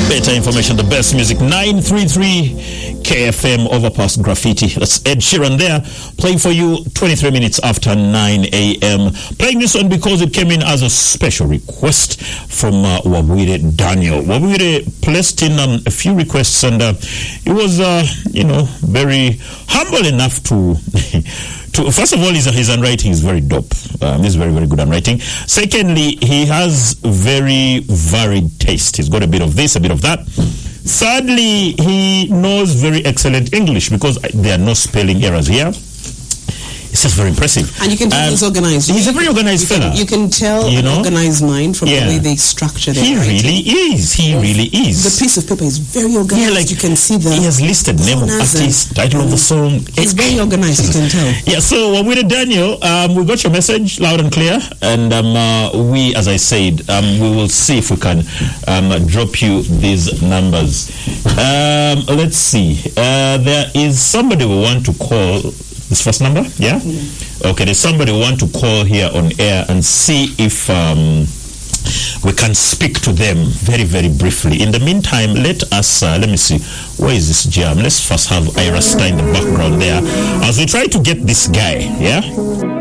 Better information, the best music. 933 KFM Overpass Graffiti. That's Ed Sheeran there, playing for you 23 minutes after 9 a.m. Playing this one because it came in as a special request from Wabwire Daniel. Wabwire placed in a few requests, and he was, very humble enough to... First of all, his handwriting is very dope. He's very, very good handwriting. Secondly, he has very varied taste. He's got a bit of this, a bit of that. Thirdly, he knows very excellent English because there are no spelling errors here. It's just very impressive. And you can tell he's organized. He's a very organized fella. You can tell an organized mind from the way they structure their writing. He really is. The piece of paper is very organized. Yeah, like you can see he has listed name of artist, title of the song. It's very organized, you can tell. Yeah, so with Daniel, we got your message loud and clear, and we, as I said, we will see if we can drop you these numbers. Let's see. There is somebody we want to call. This first number, yeah? Okay, there's somebody who want to call here on air and see if we can speak to them very, very briefly. In the meantime, let me see, where is this jam? Let's first have Ira Star in the background there as we try to get this guy, yeah?